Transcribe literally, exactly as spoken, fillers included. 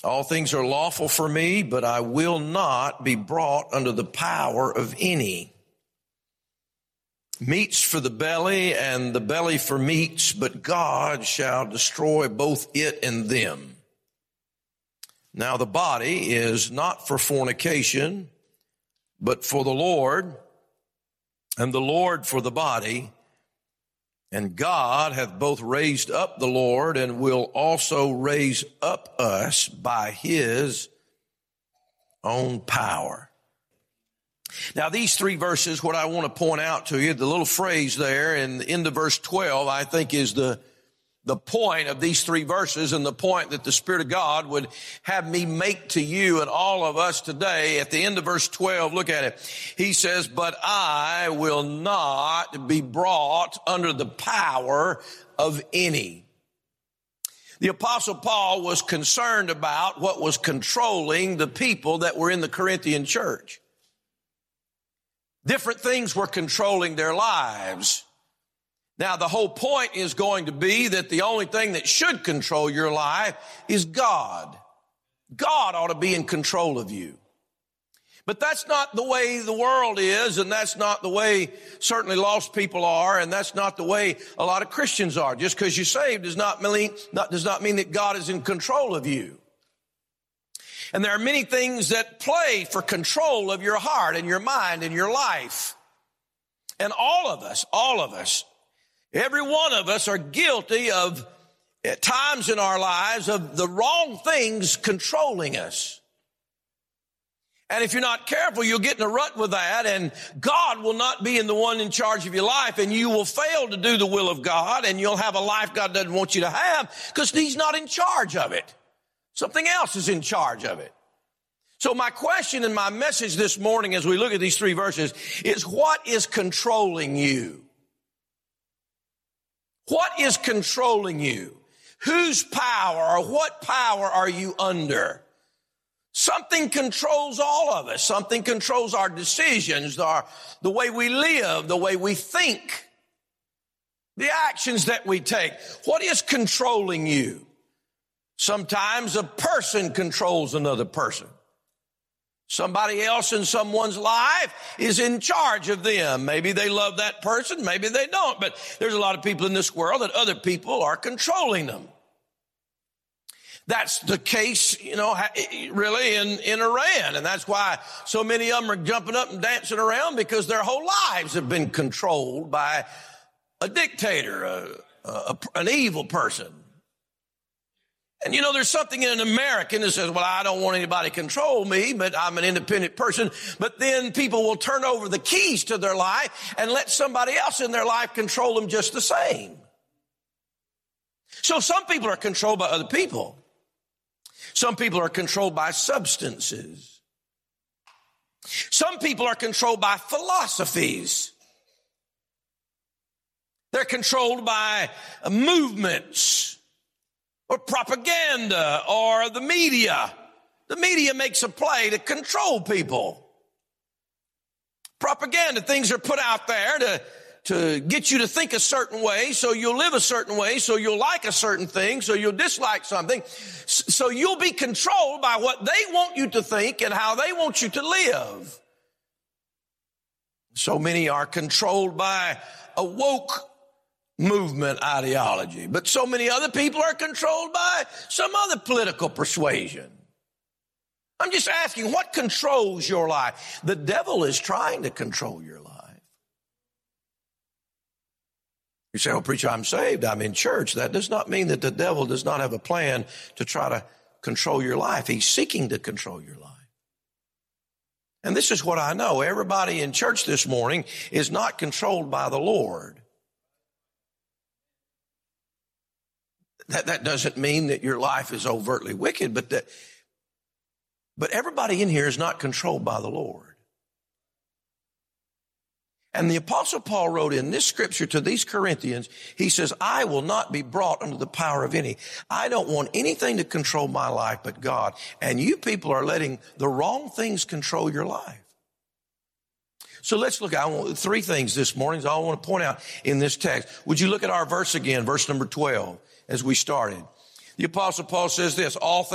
All things are lawful for me, but I will not be brought under the power of any. Meats for the belly, and the belly for meats, but God shall destroy both it and them. Now the body is not for fornication, but for the Lord, and the Lord for the body. And God hath both raised up the Lord, and will also raise up us by his own power. Now, these three verses, what I want to point out to you, the little phrase there in the end of verse twelve, I think is the, the point of these three verses, and the point that the Spirit of God would have me make to you and all of us today. At the end of verse twelve, look at it. He says, but I will not be brought under the power of any. The Apostle Paul was concerned about what was controlling the people that were in the Corinthian church. Different things were controlling their lives. Now, the whole point is going to be that the only thing that should control your life is God. God ought to be in control of you. But that's not the way the world is, and that's not the way certainly lost people are, and that's not the way a lot of Christians are. Just because you're saved does not mean, not, does not mean that God is in control of you. And there are many things that play for control of your heart and your mind and your life. And all of us, all of us, every one of us are guilty of, at times in our lives, of the wrong things controlling us. And if you're not careful, you'll get in a rut with that, and God will not be in the one in charge of your life, and you will fail to do the will of God, and you'll have a life God doesn't want you to have because he's not in charge of it. Something else is in charge of it. So my question and my message this morning as we look at these three verses is, what is controlling you? What is controlling you? Whose power or what power are you under? Something controls all of us. Something controls our decisions, our, the way we live, the way we think, the actions that we take. What is controlling you? Sometimes a person controls another person. Somebody else in someone's life is in charge of them. Maybe they love that person, maybe they don't. But there's a lot of people in this world that other people are controlling them. That's the case, you know, really in, in Iran. And that's why so many of them are jumping up and dancing around, because their whole lives have been controlled by a dictator, a, a, an evil person. And, you know, there's something in an American that says, well, I don't want anybody to control me, but I'm an independent person. But then people will turn over the keys to their life and let somebody else in their life control them just the same. So some people are controlled by other people. Some people are controlled by substances. Some people are controlled by philosophies. They're controlled by movements, or propaganda, or the media. The media makes a play to control people. Propaganda, things are put out there to, to get you to think a certain way, so you'll live a certain way, so you'll like a certain thing, so you'll dislike something. So you'll be controlled by what they want you to think and how they want you to live. So many are controlled by a woke movement ideology, but so many other people are controlled by some other political persuasion. I'm just asking, what controls your life? The devil is trying to control your life. You say, well, preacher, I'm saved, I'm in church. That does not mean that the devil does not have a plan to try to control your life. He's seeking to control your life. And this is what I know. Everybody in church this morning is not controlled by the Lord. That, that doesn't mean that your life is overtly wicked, but that, but everybody in here is not controlled by the Lord. And the Apostle Paul wrote in this scripture to these Corinthians, he says, I will not be brought under the power of any. I don't want anything to control my life but God. And you people are letting the wrong things control your life. So let's look, I want three things this morning that I want to point out in this text. Would you look at our verse again, verse number twelve, as we started? The Apostle Paul says this, all things